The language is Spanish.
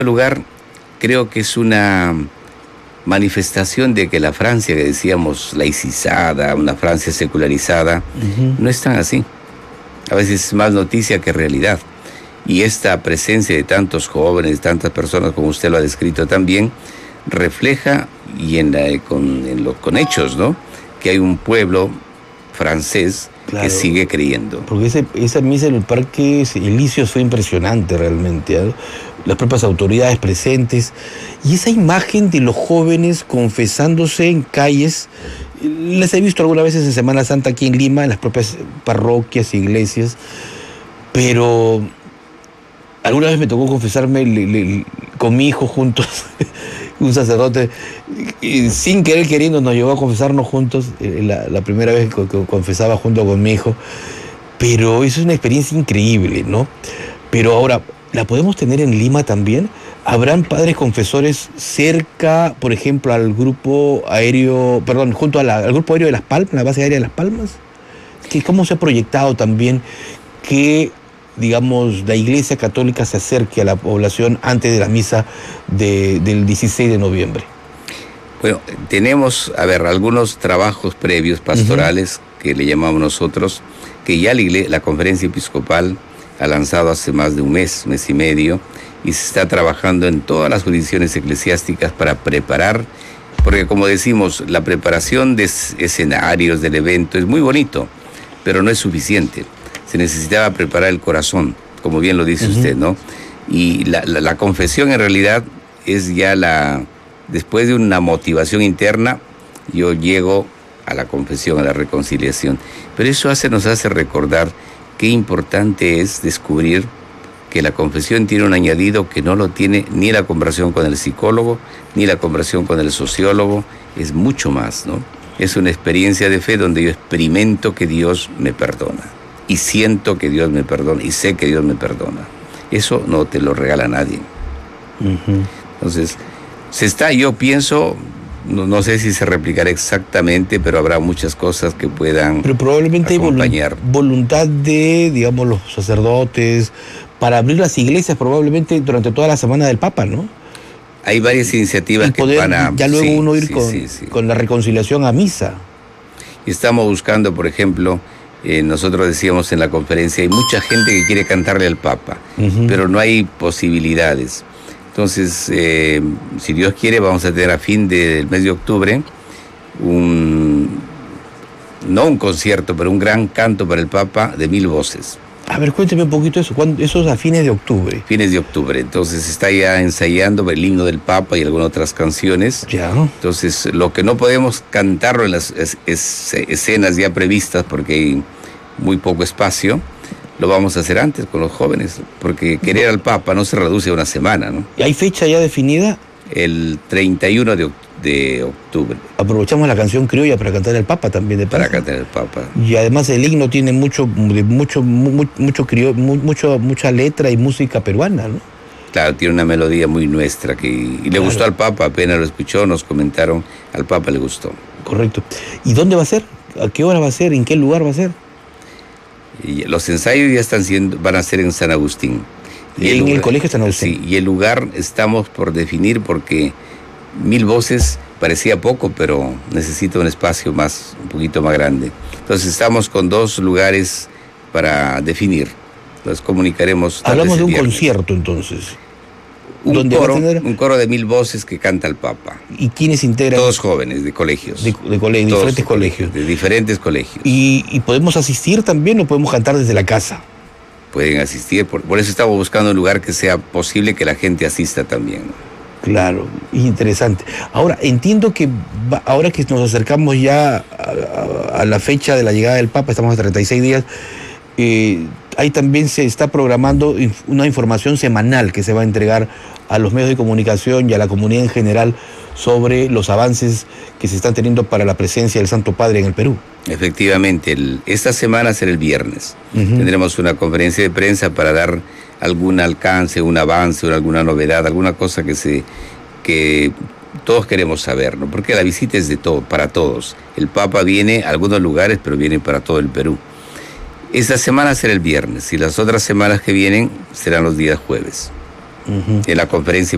lugar, creo que es una manifestación de que la Francia que decíamos laicizada, una Francia secularizada, no es tan así. A veces es más noticia que realidad. Y esta presencia de tantos jóvenes, tantas personas, como usted lo ha descrito también, refleja, y con hechos, ¿no?, que hay un pueblo francés, claro, que sigue creyendo. Porque esa misa en el Parque Elíseos fue impresionante realmente, ¿eh? Las propias autoridades presentes, y esa imagen de los jóvenes confesándose en calles, las he visto algunas veces en Semana Santa aquí en Lima, en las propias parroquias, iglesias, pero alguna vez me tocó confesarme con mi hijo juntos. Un sacerdote, sin querer queriendo, nos llevó a confesarnos juntos, la primera vez que confesaba junto con mi hijo, pero eso es una experiencia increíble, ¿no? Pero ahora, ¿la podemos tener en Lima también? ¿Habrán padres confesores cerca, por ejemplo, al grupo aéreo, junto al grupo aéreo de Las Palmas, la base aérea de Las Palmas? ¿Cómo se ha proyectado también que, digamos, la Iglesia Católica se acerque a la población antes de la misa del 16 de noviembre? Bueno, tenemos, algunos trabajos previos pastorales, que le llamamos nosotros, que ya la Conferencia Episcopal ha lanzado hace más de un mes y medio, y se está trabajando en todas las jurisdicciones eclesiásticas para preparar, porque como decimos, la preparación de escenarios del evento es muy bonito, pero no es suficiente. Se necesitaba preparar el corazón, como bien lo dice usted, ¿no? Y la confesión en realidad es ya después de una motivación interna, yo llego a la confesión, a la reconciliación. Pero eso nos hace recordar qué importante es descubrir que la confesión tiene un añadido que no lo tiene ni la conversación con el psicólogo, ni la conversación con el sociólogo, es mucho más, ¿no? Es una experiencia de fe donde yo experimento que Dios me perdona. Y siento que Dios me perdona, y sé que Dios me perdona. Eso no te lo regala nadie. Entonces, yo pienso, no sé si se replicará exactamente, pero habrá muchas cosas que puedan pero probablemente acompañar. Hay voluntad de, digamos, los sacerdotes, para abrir las iglesias probablemente durante toda la semana del Papa, ¿no? Hay varias iniciativas que van a... Ya luego uno ir con la reconciliación a misa. Estamos buscando, por ejemplo... nosotros decíamos en la conferencia, hay mucha gente que quiere cantarle al Papa, pero no hay posibilidades. Entonces, si Dios quiere, vamos a tener a fin del mes de octubre no un concierto, pero un gran canto para el Papa de 1000 voces. A ver, cuénteme un poquito eso. Eso es a fines de octubre. Fines de octubre. Entonces está ya ensayando el himno del Papa y algunas otras canciones. Ya. Entonces, lo que no podemos cantarlo en las escenas ya previstas, porque hay muy poco espacio, lo vamos a hacer antes con los jóvenes, porque querer al Papa no se reduce a una semana, ¿no? ¿Y hay fecha ya definida? El 31 de octubre. Aprovechamos la canción criolla para cantar al Papa también, de para cantar al Papa. Y además el himno tiene mucha letra y música peruana, ¿no? Claro, tiene una melodía muy nuestra y le gustó al Papa, apenas lo escuchó, nos comentaron, al Papa le gustó. Correcto. ¿Y dónde va a ser? ¿A qué hora va a ser? ¿En qué lugar va a ser? Y los ensayos ya van a ser en San Agustín. ¿En el colegio San Agustín? Sí, y el lugar estamos por definir porque 1000 voces parecía poco, pero necesita un espacio un poquito más grande. Entonces estamos con 2 lugares para definir. Los comunicaremos. Hablamos de un concierto entonces. Un coro de 1000 voces que canta el Papa. ¿Y quiénes integran? Todos jóvenes, de colegios. Diferentes colegios. De diferentes colegios. ¿Y podemos asistir también o podemos cantar desde la casa? Pueden asistir, por eso estamos buscando un lugar que sea posible que la gente asista también. Claro, interesante. Ahora, entiendo que ahora que nos acercamos ya a la fecha de la llegada del Papa, estamos a 36 días, ahí también se está programando una información semanal que se va a entregar a los medios de comunicación y a la comunidad en general sobre los avances que se están teniendo para la presencia del Santo Padre en el Perú. Efectivamente, esta semana será el viernes. Tendremos una conferencia de prensa para dar algún alcance, un avance, alguna novedad, alguna cosa que todos queremos saber, ¿no? Porque la visita es para todos. El Papa viene a algunos lugares, pero viene para todo el Perú. Esta semana será el viernes y las otras semanas que vienen serán los días jueves. En la conferencia